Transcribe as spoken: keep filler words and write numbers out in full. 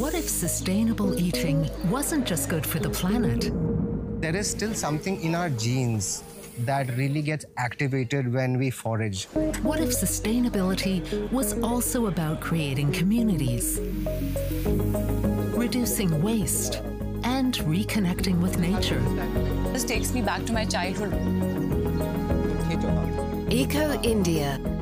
What if sustainable eating wasn't just good for the planet? There is still something in our genes that really gets activated when we forage. What if sustainability was also about creating communities, reducing waste, and reconnecting with nature? This takes me back to my childhood. Eco India.